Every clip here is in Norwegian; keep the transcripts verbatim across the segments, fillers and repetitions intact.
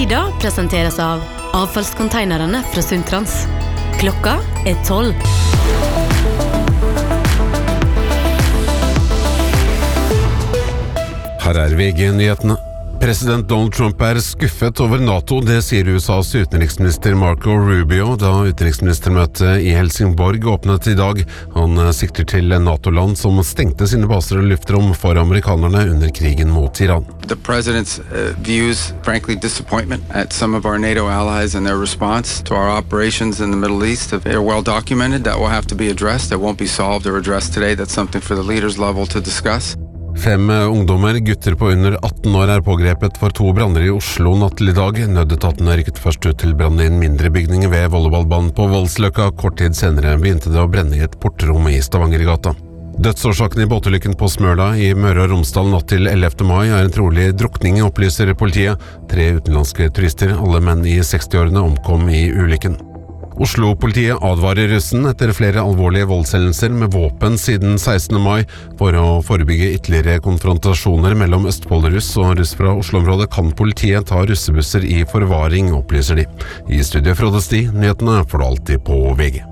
Lyder presenteres av avfallskonteinerne fra Sundtrans. Klokka er tolv. Her er V G-nyhetene. President Donald Trump er skuffet over NATO, det sier U S A's utenriksminister Marco Rubio da utenriksministermøtet i Helsingborg åpnet i dag. Han sikter til NATO-land som stengte sine baser og luftrom for amerikanerne under krigen mot Iran. The president's uh, views, frankly, disappointment at some of our NATO allies and their response to our operations in the Middle East. They're well documented. That will have to be addressed. That won't be solved or addressed today. That's something for the leaders level to discuss. Fem ungdommer, gutter på under atten år, er pågrepet for to branner i Oslo natt til i dag. Nødetatene rykket først ut til brann i en mindre bygning ved volleyballbanen på Voldsløkka. Kort tid senere begynte det å brenne i et portrom i Stavangergata. Dødsårsaken i båtulykken på Smøla i Møre og Romsdal natt til ellevte mai er en trolig drukning, opplyser politiet. Tre utenlandske turister, alle menn i sekstiårene, omkom i ulykken. Oslo-politiet advarer russen etter flere alvorlige voldshendelser med våpen siden sekstende mai. For å forebygge ytterligere konfrontasjoner mellom Østfold-russ og russ fra Oslo-området kan politiet ta russebusser i forvaring, opplyser de. I studio Frode Sti, nyhetene får du alltid på V G.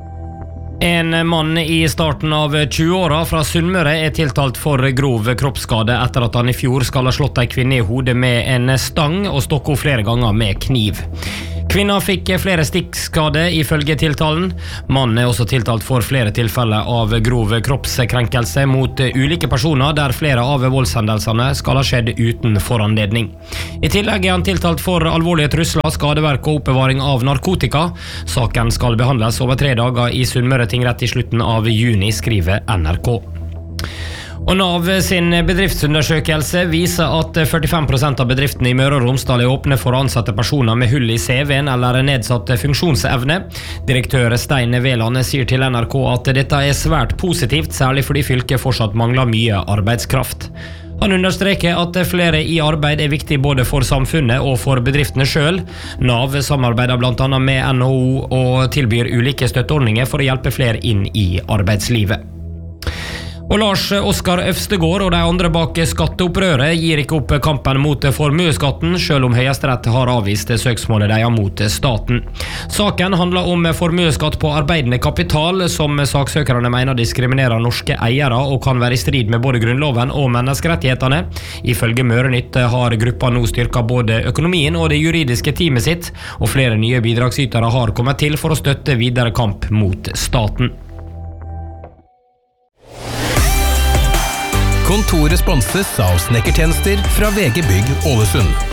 En mann i starten av tjueåra fra Sunnmøre er tiltalt for grov kroppsskade etter at han i fjor skal ha slått en kvinne i hodet med en stang og stokket flere ganger med kniv. Kvinna fikk flere stikkskade ifølge tiltalen. Mannen er også tiltalt for flere tilfeller av grov kroppskrenkelse mot ulike personer der flere av voldshendelsene skal ha skjedd uten foranledning. I tillegg er han tiltalt for alvorlige trusler, skadeverk og oppbevaring av narkotika. Saken skal behandles over tre dager i Sunnmøre tingrett i slutten av juni, skriver N R K. Og Nav sin bedriftsundersøkelse viser at førtifem prosent av bedriftene i Møre og Romsdal er åpne for å ansette personer med hull i C V-en eller nedsatt funksjonsevne. Direktør Stein Veland sier til N R K at dette er svært positivt, særlig fordi fylket fortsatt mangler mye arbeidskraft. Han understreker at flere i arbeid er viktig både for samfunnet og for bedriftene selv. Nav samarbeider blant annet med N H O og tilbyr ulike støtteordninger for å hjelpe flere inn i arbeidslivet. Og Lars Oskar Øvstegård og de andre bak skatteopprøret gir ikke opp kampen mot formueskatten, selv om Høyesterett har avvist søksmålet de har mot staten. Saken handler om formueskatt på arbeidende kapital, som saksøkerne mener diskriminerer norske eiere og kan være i strid med både grunnloven og menneskerettighetene. Ifølge Mørenytt har gruppa nå styrket både økonomien og det juridiske teamet sitt, og flere nye bidragsytere har kommet til for å støtte videre kamp mot staten. Kontoret sponses av snekkertjenester fra V G Bygg Ålesund.